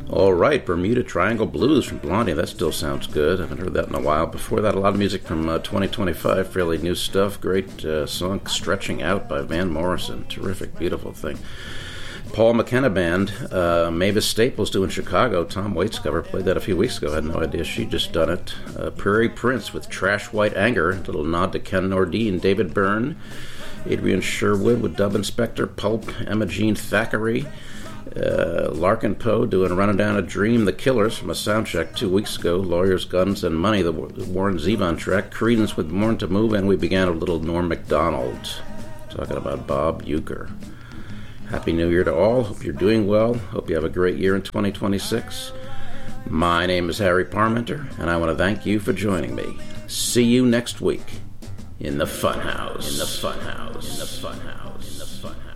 All right, Bermuda Triangle Blues from Blondie. That still sounds good. I haven't heard that in a while. Before that, a lot of music from 2025, fairly new stuff. Great song, Stretching Out by Van Morrison. Terrific, beautiful thing. Paul McKenna Band, Mavis Staples doing Chicago. Tom Waits cover, played that a few weeks ago. I had no idea she'd just done it. Prairie Prince with Trash White Anger, a little nod to Ken Nordine. David Byrne, Adrian Sherwood with Dub Inspector, Pulp, Emma Jean Thackeray. Larkin Poe doing Running Down a Dream, The Killers from a soundcheck 2 weeks ago, Lawyers, Guns, and Money, the Warren Zevon track, Creedence with Born to Move, and we began a little Norm Macdonald, talking about Bob Uecker. Happy New Year to all. Hope you're doing well. Hope you have a great year in 2026. My name is Harry Parmenter, and I want to thank you for joining me. See you next week in the Funhouse. In the Funhouse. In the Funhouse. In the Funhouse.